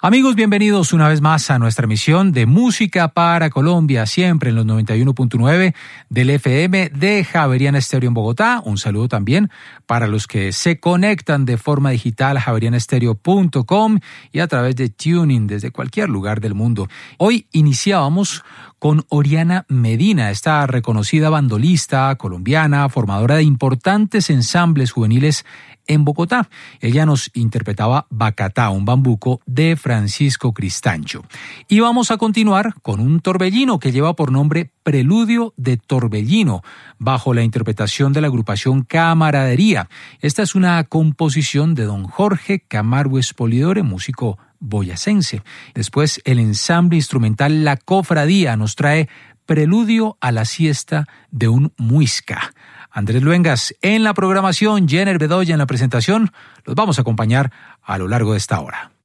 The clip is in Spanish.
Amigos, bienvenidos una vez más a nuestra emisión de Música para Colombia, siempre en los 91.9 del FM de Javeriana Estéreo en Bogotá. Un saludo también para los que se conectan de forma digital a javerianestereo.com y a través de Tuning desde cualquier lugar del mundo. Hoy iniciábamos con Oriana Medina, esta reconocida bandolista colombiana, formadora de importantes ensambles juveniles en Bogotá. Ella nos interpretaba Bacatá, un bambuco de Francisco Cristancho. Y vamos a continuar con un torbellino que lleva por nombre Preludio de Torbellino, bajo la interpretación de la agrupación Camaradería. Esta es una composición de don Jorge Camargo Espolidore, músico boyacense. Después, el ensamble instrumental La Cofradía nos trae Preludio a la siesta de un muisca. Andrés Luengas en la programación, Jenner Bedoya en la presentación. Los vamos a acompañar a lo largo de esta hora.